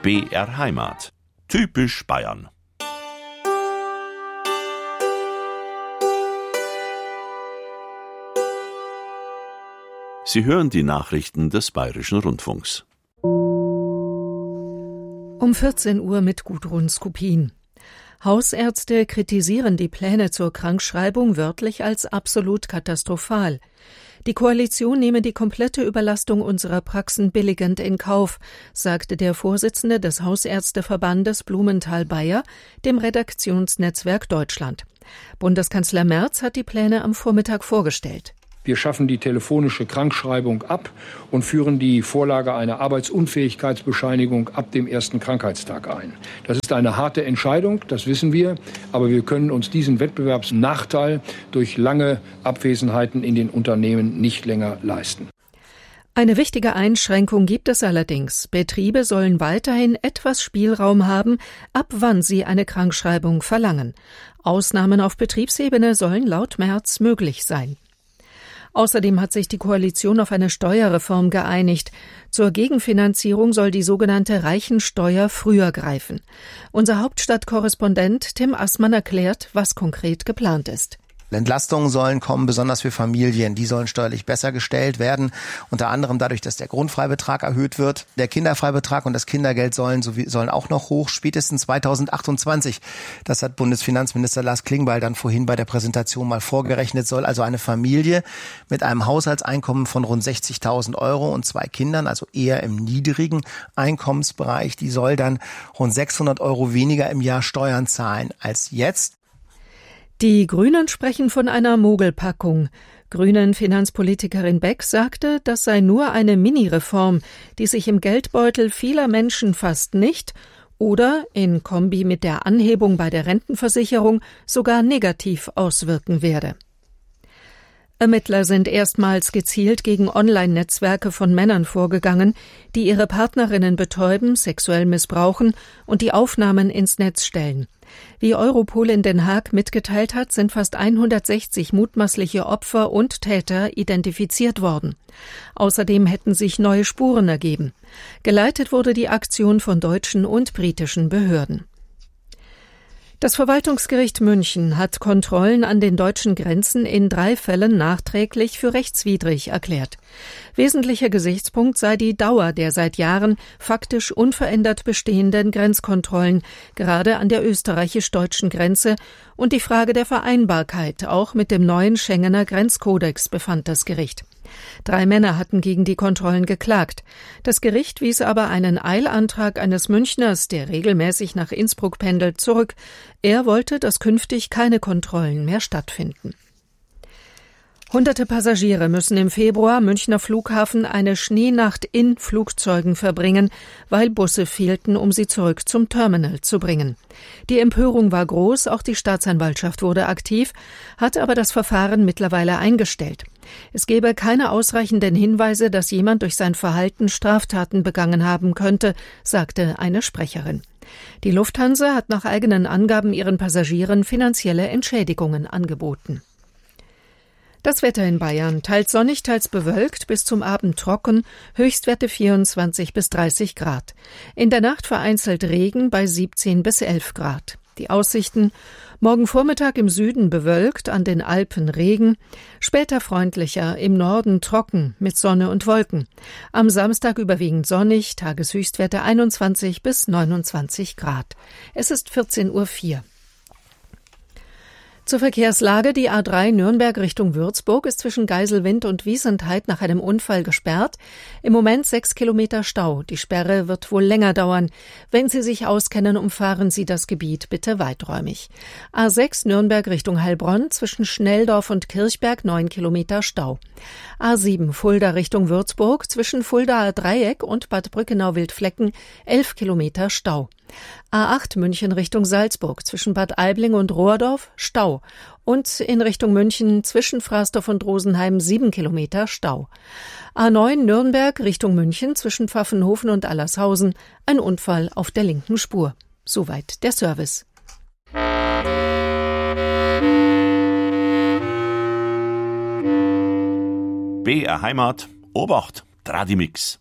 BR Heimat. Typisch Bayern. Sie hören die Nachrichten des Bayerischen Rundfunks. Um 14 Uhr mit Gudrun Skupin. Hausärzte kritisieren die Pläne zur Krankschreibung wörtlich als absolut katastrophal. Die Koalition nehme die komplette Überlastung unserer Praxen billigend in Kauf, sagte der Vorsitzende des Hausärzteverbandes Blumenthal-Bayer dem Redaktionsnetzwerk Deutschland. Bundeskanzler Merz hat die Pläne am Vormittag vorgestellt. Wir schaffen die telefonische Krankschreibung ab und führen die Vorlage einer Arbeitsunfähigkeitsbescheinigung ab dem ersten Krankheitstag ein. Das ist eine harte Entscheidung, das wissen wir, aber wir können uns diesen Wettbewerbsnachteil durch lange Abwesenheiten in den Unternehmen nicht länger leisten. Eine wichtige Einschränkung gibt es allerdings. Betriebe sollen weiterhin etwas Spielraum haben, ab wann sie eine Krankschreibung verlangen. Ausnahmen auf Betriebsebene sollen laut Merz möglich sein. Außerdem hat sich die Koalition auf eine Steuerreform geeinigt. Zur Gegenfinanzierung soll die sogenannte Reichensteuer früher greifen. Unser Hauptstadtkorrespondent Tim Assmann erklärt, was konkret geplant ist. Entlastungen sollen kommen, besonders für Familien. Die sollen steuerlich besser gestellt werden, unter anderem dadurch, dass der Grundfreibetrag erhöht wird. Der Kinderfreibetrag und das Kindergeld sollen auch noch hoch, spätestens 2028. Das hat Bundesfinanzminister Lars Klingbeil dann vorhin bei der Präsentation mal vorgerechnet. Soll also eine Familie mit einem Haushaltseinkommen von rund 60.000 € und 2 Kindern, also eher im niedrigen Einkommensbereich, die soll dann rund 600 € weniger im Jahr Steuern zahlen als jetzt. Die Grünen sprechen von einer Mogelpackung. Grünen-Finanzpolitikerin Beck sagte, das sei nur eine Mini-Reform, die sich im Geldbeutel vieler Menschen fast nicht oder in Kombi mit der Anhebung bei der Rentenversicherung sogar negativ auswirken werde. Ermittler sind erstmals gezielt gegen Online-Netzwerke von Männern vorgegangen, die ihre Partnerinnen betäuben, sexuell missbrauchen und die Aufnahmen ins Netz stellen. Wie Europol in Den Haag mitgeteilt hat, sind fast 160 mutmaßliche Opfer und Täter identifiziert worden. Außerdem hätten sich neue Spuren ergeben. Geleitet wurde die Aktion von deutschen und britischen Behörden. Das Verwaltungsgericht München hat Kontrollen an den deutschen Grenzen in 3 Fällen nachträglich für rechtswidrig erklärt. Wesentlicher Gesichtspunkt sei die Dauer der seit Jahren faktisch unverändert bestehenden Grenzkontrollen, gerade an der österreichisch-deutschen Grenze, und die Frage der Vereinbarkeit, auch mit dem neuen Schengener Grenzkodex, befand das Gericht. 3 Männer hatten gegen die Kontrollen geklagt. Das Gericht wies aber einen Eilantrag eines Münchners, der regelmäßig nach Innsbruck pendelt, zurück. Er wollte, dass künftig keine Kontrollen mehr stattfinden. Hunderte Passagiere müssen im Februar am Münchner Flughafen eine Schneenacht in Flugzeugen verbringen, weil Busse fehlten, um sie zurück zum Terminal zu bringen. Die Empörung war groß, auch die Staatsanwaltschaft wurde aktiv, hat aber das Verfahren mittlerweile eingestellt. Es gebe keine ausreichenden Hinweise, dass jemand durch sein Verhalten Straftaten begangen haben könnte, sagte eine Sprecherin. Die Lufthansa hat nach eigenen Angaben ihren Passagieren finanzielle Entschädigungen angeboten. Das Wetter in Bayern: teils sonnig, teils bewölkt, bis zum Abend trocken, Höchstwerte 24 bis 30 Grad. In der Nacht vereinzelt Regen bei 17 bis 11 Grad. Die Aussichten: morgen Vormittag im Süden bewölkt, an den Alpen Regen, später freundlicher, im Norden trocken, mit Sonne und Wolken. Am Samstag überwiegend sonnig, Tageshöchstwerte 21 bis 29 Grad. Es ist 14:04 Uhr. Zur Verkehrslage: die A3 Nürnberg Richtung Würzburg ist zwischen Geiselwind und Wiesentheit nach einem Unfall gesperrt. Im Moment 6 Kilometer Stau. Die Sperre wird wohl länger dauern. Wenn Sie sich auskennen, umfahren Sie das Gebiet bitte weiträumig. A6 Nürnberg Richtung Heilbronn zwischen Schnelldorf und Kirchberg 9 Kilometer Stau. A7 Fulda Richtung Würzburg zwischen Fuldaer Dreieck und Bad Brückenau-Wildflecken 11 Kilometer Stau. A8 München Richtung Salzburg zwischen Bad Aibling und Rohrdorf Stau und in Richtung München zwischen Frasdorf und Rosenheim 7 Kilometer Stau. A9 Nürnberg Richtung München zwischen Pfaffenhofen und Allershausen ein Unfall auf der linken Spur. Soweit der Service. BR Heimat, Obacht, Tradimix.